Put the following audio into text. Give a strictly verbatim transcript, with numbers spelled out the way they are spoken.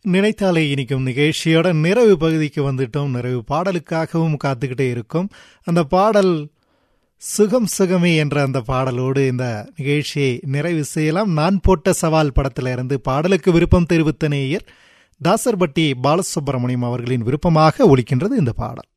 நினைத்தாலே இனிக்கும் நிகழ்ச்சியோட நிறைவு பகுதிக்கு வந்துட்டோம். நிறைவு பாடலுக்காகவும் காத்துக்கிட்டே இருக்கும். அந்த பாடல் சுகம் சுகமே என்ற அந்த பாடலோடு இந்த நிகழ்ச்சியை நிறைவு செய்யலாம். நான் போட்ட சவால் படத்தில இருந்து பாடலுக்கு விருப்பம் தெரிவித்த நேயர் தாசர்பட்டி பாலசுப்ரமணியம் அவர்களின் விருப்பமாக ஒலிக்கின்றது இந்த பாடல்.